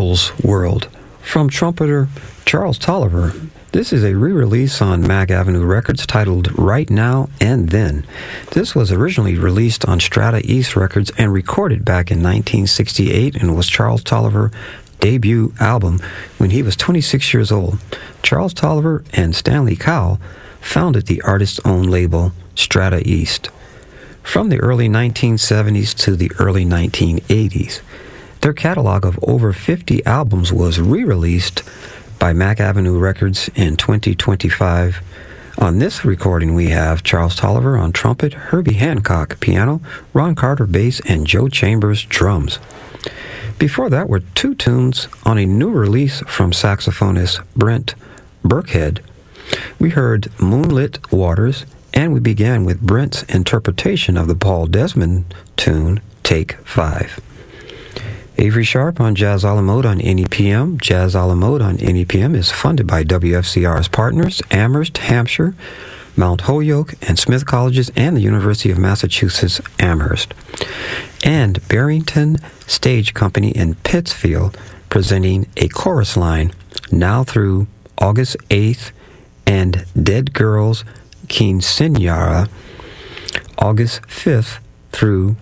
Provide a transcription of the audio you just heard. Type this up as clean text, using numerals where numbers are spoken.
Girls World from trumpeter Charles Tolliver. This is a re-release on Mack Avenue Records titled Right Now and Then. This was originally released on Strata East Records and recorded back in 1968 and was Charles Tolliver's debut album when he was 26 years old. Charles Tolliver and Stanley Cowell founded the artist's own label, Strata East. From the early 1970s to the early 1980s, their catalog of over 50 albums was re-released by Mack Avenue Records in 2025. On this recording, we have Charles Tolliver on trumpet, Herbie Hancock piano, Ron Carter bass, and Joe Chambers drums. Before that were two tunes on a new release from saxophonist Brent Burkhead. We heard Moonlit Waters, and we began with Brent's interpretation of the Paul Desmond tune, Take 5. Avery Sharp on Jazz a la Mode on NEPM. Jazz a la Mode on NEPM is funded by WFCR's partners, Amherst, Hampshire, Mount Holyoke, and Smith Colleges, and the University of Massachusetts, Amherst. And Barrington Stage Company in Pittsfield, presenting A Chorus Line, now through August 8th, and Dead Girls Quinceañera, August 5th through